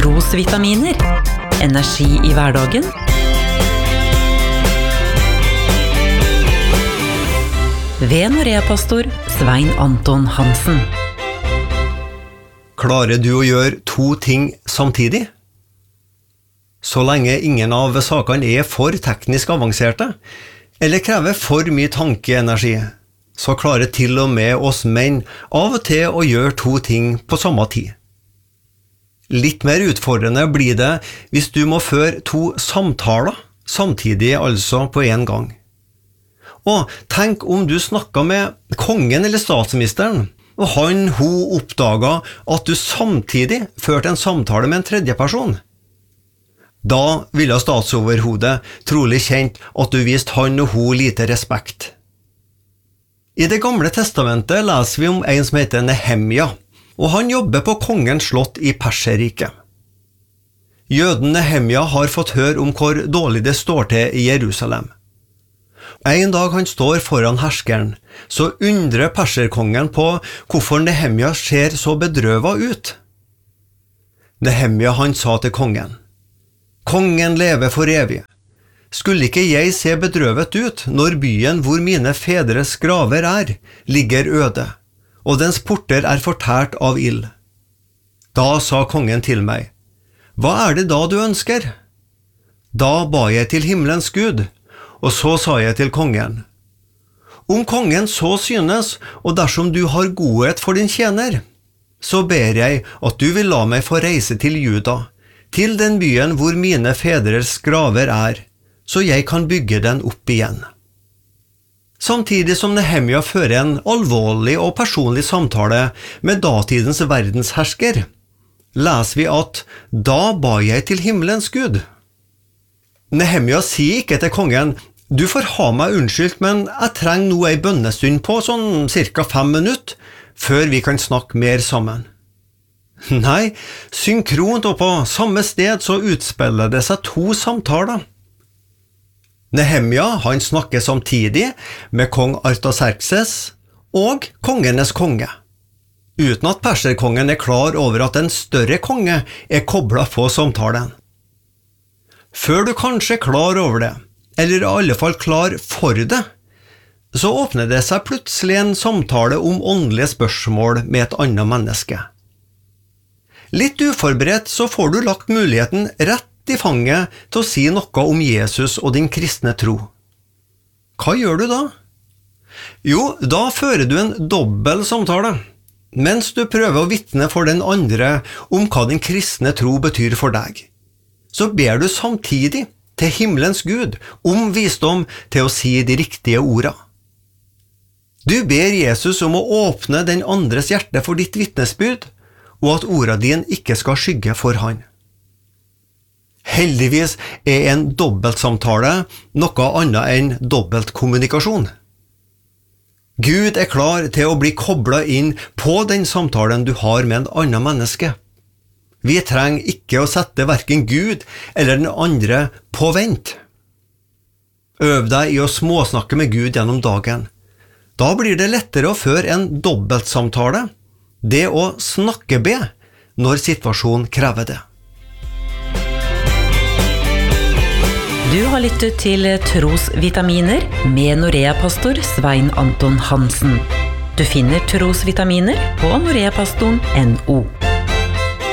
trosvitaminer. Energi i hverdagen. Ved Norea-pastor Svein Anton Hansen. Klarer du å gjøre to ting samtidig? Så lenge ingen av sakene er for teknisk avanserte, eller krever for mye tankeenergi, så klarer til og med oss menn av og til å gjøre to ting på samme tid. Litt mer utfordrende blir det hvis du må føre to samtaler samtidig, altså på en gang. Og tenk om du snakket med kongen eller statsministeren, og hun oppdaget at du samtidig førte en samtale med en tredje person. Da ville statsoverhodet trolig kjent at du viste han og hun lite respekt. I Det gamle testamentet leser vi om en som heter Nehemja, og han jobber på kongens slott i Perserriket. Jøden Nehemja har fått høre om hvor dårlig det står til i Jerusalem. En dag han står foran herskeren, så undrer perserkongen på hvorfor Nehemja ser så bedrøvet ut. Nehemja han sa til kongen: «Kongen lever for evig. Skulle ikke jeg se bedrøvet ut når byen hvor mine fedres graver ligger øde, og dens porter fortært av ild?» Da sa kongen til meg: «Hva det da du ønsker?» Da ba jeg til himmelens Gud, og så sa jeg til kongen: «Om kongen så synes, og dersom du har godhet for din tjener, så ber jeg at du vil la meg få reise til Juda, til den byen hvor mine fedres graver så jeg kan bygge den opp igjen.» Samtidig som Nehemja fører en alvorlig og personlig samtale med datidens verdenshersker, leser vi at «Da ba jeg til himmelens Gud». Nehemja sier ikke til kongen: «Du får ha meg unnskyldt, men jeg trenger nå en bønnestund på sånn cirka 5 minutter, før vi kan snakke mer sammen.» Nei, synkront og på samme sted så utspiller det seg to samtaler. Nehemja han snakker samtidig med kong Artaxerxes og kongenes konge, uten at perserkongen klar over at en større konge koblet på samtalen. Før du kanskje klar over det, eller i alle fall klar for det, så åpner det seg plutselig en samtale om åndelige spørsmål med et annet menneske. Litt uforberedt så får du lagt muligheten rett i fanget til å si noe om Jesus og din kristne tro. Hva gjør du da? Jo, da fører du en dobbel samtale, mens du prøver å vitne for den andre om hva din kristne tro betyr for deg. Så ber du samtidig til himmelens Gud om visdom til å si de riktige ordene. Du ber Jesus om å åpne den andres hjerte for ditt vitnesbyrd, og at ordene dine ikke skal skygge for han. Heldigvis en dobbeltsamtale noe annet enn dobbeltkommunikasjon. Gud klar til å bli koblet inn på den samtalen du har med en annen menneske. Vi trenger ikke å sette hverken Gud eller den andre på vent. Øv deg i å småsnakke med Gud gjennom dagen. Da blir det lettere å føre en dobbeltsamtale, det å snakke-be, når situasjonen krever det. Du har lyttet til Trosvitaminer med Norea-pastor Svein Anton Hansen. Du finner Trosvitaminer på noreapastoren.no.